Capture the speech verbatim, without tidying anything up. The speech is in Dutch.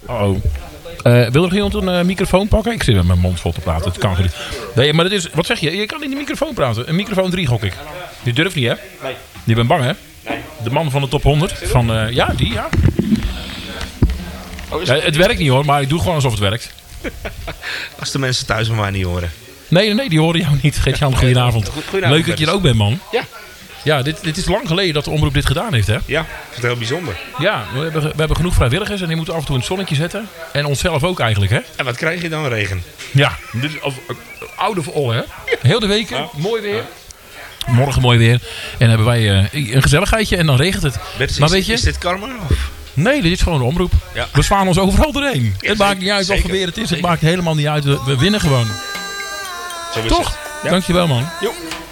Oh. Uh, wil er iemand een uh, microfoon pakken? Ik zit met mijn mond vol te praten. Het kan niet. Nee, maar dat is... Wat zeg je? Je kan in de microfoon praten. Een microfoon drie gok ik. Je durft niet, hè? Nee. Je bent bang, hè? Nee. De man van de top honderd. Van, uh, ja, die, ja. Oh, ja. Het werkt niet, hoor. Maar ik doe gewoon alsof het werkt. Als de mensen thuis mij niet horen. Nee, nee, die horen jou niet. Geert-Jan, goedenavond. Goedenavond. Leuk dat je er ook bent, man. Ja. Ja, dit, dit is lang geleden dat de omroep dit gedaan heeft, hè? Ja, dat is heel bijzonder. Ja, we hebben, we hebben genoeg vrijwilligers en die moeten af en toe in het zonnetje zetten. En onszelf ook eigenlijk, hè? En wat krijg je dan? Regen? Ja, dit is als oude voor all, hè? Heel de weken, ja. Mooi weer. Morgen mooi weer. En hebben wij uh, een gezelligheidje en dan regent het. Is, maar weet je, is dit karma? Of? Nee, dit is gewoon een omroep. Ja. We slaan ons overal doorheen. Ja, het maakt niet uit wat voor weer het is. Zeker. Het maakt helemaal niet uit. We, we winnen gewoon. Zo is Toch? het. Ja. Dankjewel, man. Jo.